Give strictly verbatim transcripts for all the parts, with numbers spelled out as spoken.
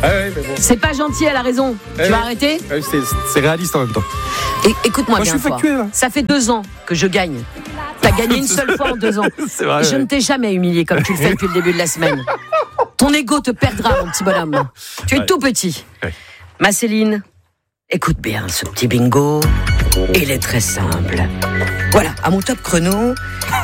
Ah ouais, mais bon. C'est pas gentil, elle a raison. Eh tu vas oui. arrêter Ah oui, c'est, c'est réaliste en même temps. Et, écoute-moi Moi, bien. je suis Fort. factuel, hein. Ça fait deux ans que je gagne. T'as gagné une seule fois en deux ans. C'est vrai, Je ouais. ne t'ai jamais humilié comme tu le fais depuis le début de la semaine. Ton ego te perdra, mon petit bonhomme. Tu es Ouais. tout petit. Ouais. Ma Céline, écoute bien ce petit bingo. Il est très simple. Voilà, à mon top chrono,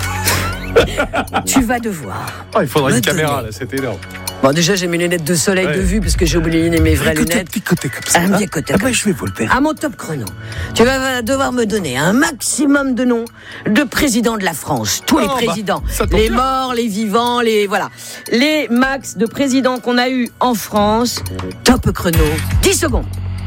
tu vas devoir. Oh, il faudrait Me une caméra, donner. là, c'est énorme. Bon, déjà, j'ai mes lunettes de soleil Ouais. de vue parce que j'ai oublié mes vraies Côté, lunettes. petit côté comme ça. Un hein. petit côté Ah comme bah, je vais vous le faire. À mon top chrono, tu vas devoir me donner un maximum de noms de présidents de la France. Tous les Oh, bah, présidents. ça tombe les bien. morts, les vivants, les... Voilà. Les max de présidents qu'on a eu en France. Top chrono. dix secondes.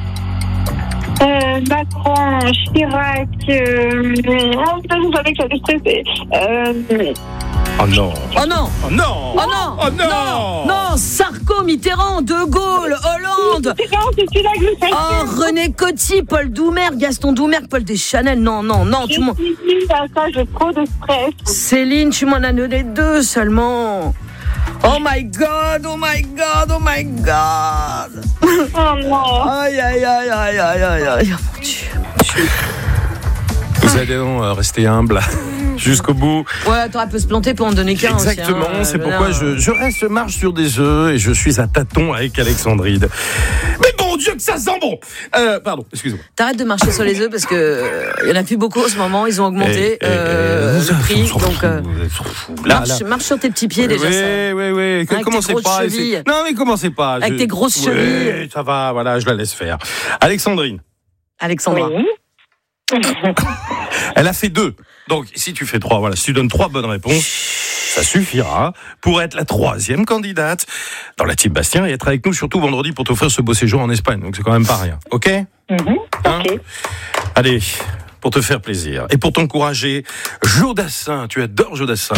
Euh, Macron, Chirac, euh, oh putain, je savais que j'allais stresser. Euh, Oh non. Oh non. Oh non. Oh non. Oh non. Non, non. Sarko, Mitterrand, De Gaulle, Hollande. c'est non, c'est celui-là que je sais. Oh, René Coty, Paul Doumer, Gaston Doumer, Paul Deschanel. Non, non, non, Je tu m'en... suis nulle à ça, j'ai trop de stress. Céline, tu m'en as donné deux seulement. Oh my God, oh my God, oh my God. Oh non. Aïe, aïe, aïe, aïe, aïe, aïe, aïe. Oh mon Dieu, mon Dieu. Vous allez donc euh, rester humble jusqu'au bout. Ouais, t'aurais pu se planter pour en donner qu'un aussi, Exactement, hein, c'est euh, pourquoi là, je, je reste marche sur des œufs et je suis à tâtons avec Alexandrine. Mais bon Dieu que ça sent bon. Euh, pardon, excusez-moi. T'arrêtes de marcher sur les œufs parce que euh, y en a plus beaucoup en ce moment. Ils ont augmenté Eh, eh, euh, eh, le prix. on s'en Donc, fout, euh, on s'en fout. Là, marche, là. marche sur tes petits pieds déjà. Oui, ça. oui, oui. Avec Commencez tes grosses pas. chevilles. c'est- Non, mais commencez pas. Avec tes grosses Oui, chevilles. ça va, voilà, je la laisse faire. Alexandrine, Alexandra. Oui. elle a fait deux. Donc, si tu fais trois, voilà, si tu donnes trois bonnes réponses, ça suffira pour être la troisième candidate dans la team Bastien et être avec nous surtout vendredi pour t'offrir ce beau séjour en Espagne. Donc, c'est quand même pas rien. OK? Mhm. Hein Ok. Allez, pour te faire plaisir et pour t'encourager, Joe Dassin, tu adores Joe Dassin.